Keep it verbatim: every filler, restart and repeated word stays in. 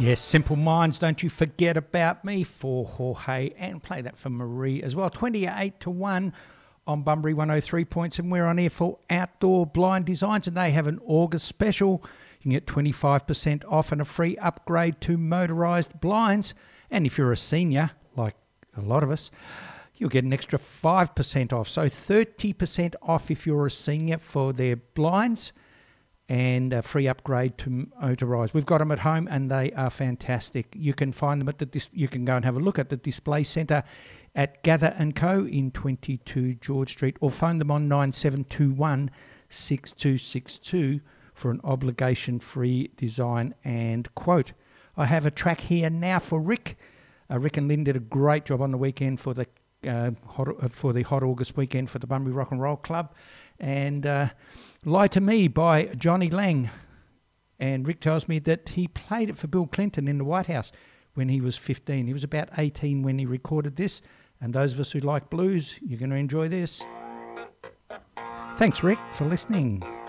Yes, Simple Minds, Don't You Forget About Me for Jorge, and play that for Marie as well. twenty-eight to one on Bunbury one oh three points, and we're on here for Outdoor Blind Designs, and they have an August special. You can get twenty-five percent off and a free upgrade to motorised blinds. And if you're a senior, like a lot of us, you'll get an extra five percent off. So thirty percent off if you're a senior for their blinds, and a free upgrade to motorised. We've got them at home and they are fantastic. You can find them at the dis- you can go and have a look at the display centre at Gather and Co in twenty-two George Street, or phone them on nine seven two one six two six two for an obligation-free design and quote. I have a track here now for Rick. Uh, Rick and Lynn did a great job on the weekend for the uh, hot, uh, for the hot August weekend for the Bunbury Rock and Roll Club, and uh, Lie to Me by Johnny Lang. And Rick tells me that he played it for Bill Clinton in the White House when he was fifteen. He was about eighteen when he recorded this. And those of us who like blues, you're going to enjoy this. Thanks, Rick, for listening.